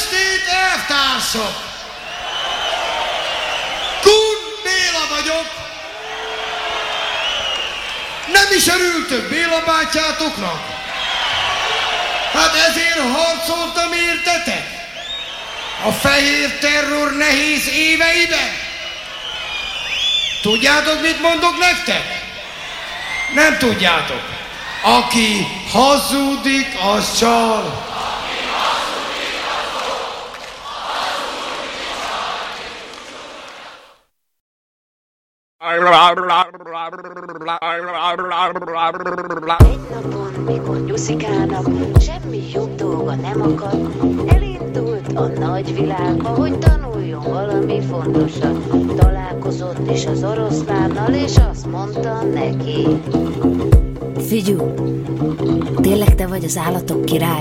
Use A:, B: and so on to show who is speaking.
A: estét, elvtársak! Kun Béla vagyok. Nem is örültök Béla bátyátoknak? Hát ezért harcoltam értetek? A fehér terror nehéz éveiben? Tudjátok, mit mondok nektek? Nem tudjátok. Aki hazudik, az csal.
B: Egy napon, mikor nyuszikának semmi jobb dolga nem akad, elindult a nagy világba, hogy tanuljon valami fontosat. Találkozott is az oroszlánnal, és azt mondta neki:
C: Figyú, tényleg te vagy az állatok király?